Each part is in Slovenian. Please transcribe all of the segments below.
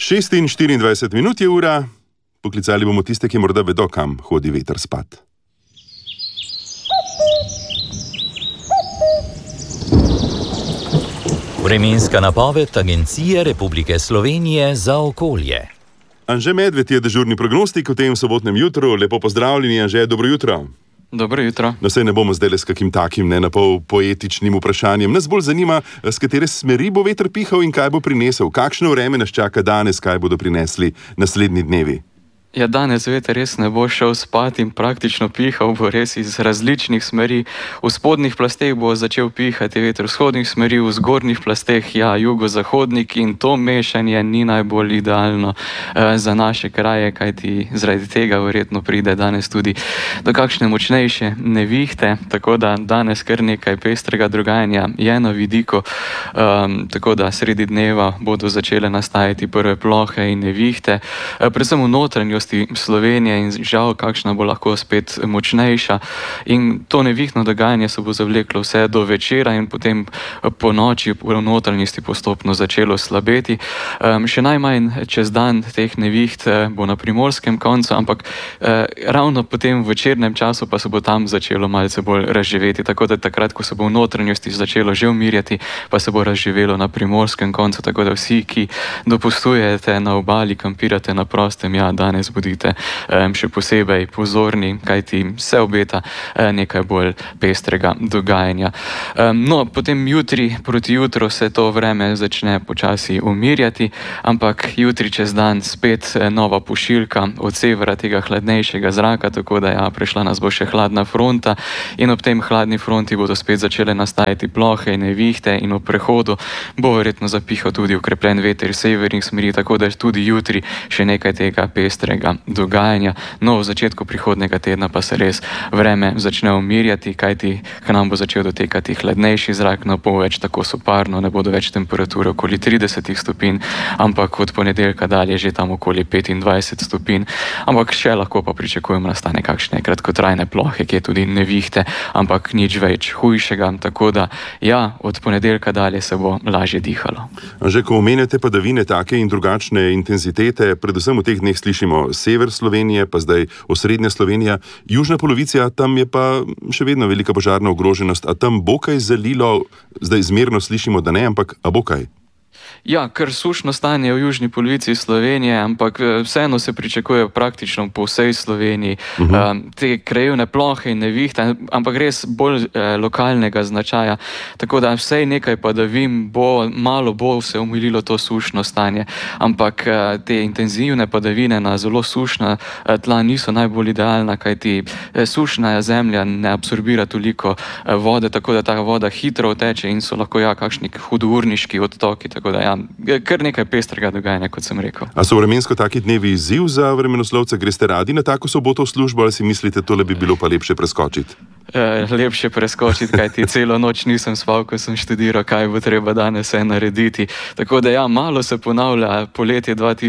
6:24 je ura, poklicali bomo tiste, ki morda vedo, kam hodi veter spat. Vremenska napoved Agencije Republike Slovenije za okolje. Anže Medved je dežurni prognostik v tem sobotnem jutru. Lepo pozdravljeni, Anže, dobro jutro. Dobro jutro. No, saj ne bomo zdaj le s kakim takim napol poetičnim vprašanjem. Nas bolj zanima, s katere smeri bo veter pihal in kaj bo prinesel. Kakšno vreme nas čaka danes, kaj bodo prinesli naslednji dnevi? Ja, danes veter res ne bo šel spat in praktično pihal bo res iz različnih smeri. V spodnjih plasteh bo začel pihati veter vzhodnih smeri, v zgornjih plasteh jugozahodnik, in to mešanje ni najbolj idealno za naše kraje, kajti zaradi tega verjetno pride danes tudi do kakšne močnejše nevihte, tako da danes kar nekaj pestrega dogajanja je na vidiku, tako da sredi dneva bodo začele nastajati prve plohe in nevihte, predvsem v notranjosti Slovenije, in žal kakšna bo lahko spet močnejša, in to nevihtno dogajanje se bo zavleklo vse do večera in potem po noči v notranjosti postopno začelo slabeti. Še najmanj čez dan teh neviht bo na primorskem koncu, ampak ravno potem v večernem času pa se bo tam začelo malce bolj razživeti, tako da takrat, ko se bo v notranjosti začelo že umirjati, pa se bo razživelo na primorskem koncu, tako da vsi, ki dopustujete na obali, kampirate na prostem, danes bodite še posebej pozorni, kajti se obeta nekaj bolj pestrega dogajanja. No, potem jutri proti jutru se to vreme začne počasi umirjati, ampak jutri čez dan spet nova pošiljka od severa tega hladnejšega zraka, tako da prešla nas bo še hladna fronta, in ob tem hladni fronti bodo spet začele nastajati plohe in nevihte, in v prehodu bo verjetno zapihal tudi okrepljen veter severnih smeri, tako da tudi jutri še nekaj tega pestrega dogajanja. No, v začetku prihodnega tedna pa se res vreme začne umirjati, kajti k nam bo začel dotekati hladnejši zrak, no bo več tako soparno, ne bodo več temperature okoli 30 stopinj, ampak od ponedeljka dalje že tam okoli 25 stopinj, ampak še lahko pa pričakujemo nastane kakšne kratkotrajne plohe, ki je tudi nevihte, ampak nič več hujšega, tako da od ponedeljka dalje se bo lažje dihalo. Že ko omenjate padavine take in drugačne intenzitete, predvsem v teh dneh slišimo sever Slovenije, pa zdaj osrednja Slovenija, južna polovica, tam je pa še vedno velika požarna ogroženost. A tam bo kaj zalilo? Zdaj zmerno slišimo, da ne, ampak a bo kaj? Kar sušno stanje v južni polovici Slovenije, ampak vseeno se pričakuje praktično po vsej Sloveniji te krajevne plohe in nevihte, ampak res bolj lokalnega značaja. Tako da vsej nekaj padavin malo bo se umililo to sušno stanje, ampak te intenzivne padavine na zelo sušna tla niso najbolj idealna, kajti sušna zemlja ne absorbira toliko vode, tako da ta voda hitro teče in so lahko kakšni hudourniški odtoki, tako da kar nekaj pestrega dogajanja, kot sem rekel. A so vremensko taki dnevi izziv za vremenoslovce? Greste radi na tako soboto v službo, ali si mislite, tole bi bilo pa lepše preskočiti? Lepše preskočiti, kajti celo noč nisem spal, ko sem študiral, kaj bo treba danes narediti. Tako da malo se ponavlja poletje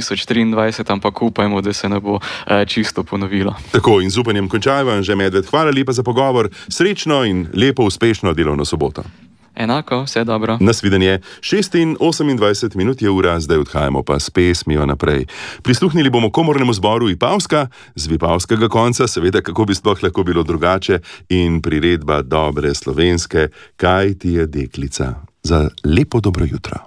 2023, ampak upajmo, da se ne bo čisto ponovilo. Tako, in z upanjem končajva. Anže Medved, hvala lepa za pogovor. Srečno in lepo, uspešno delovno soboto. Enako, vse dobro. Nasvidenje. 6:28 je ura, zdaj odhajamo pa s pesmijo naprej. Prisluhnili bomo komornemu zboru Vipavska, z vipavskega konca, seveda, kako bi sploh lahko bilo drugače, in priredba dobre slovenske Kaj ti je deklica. Za lepo dobro jutro.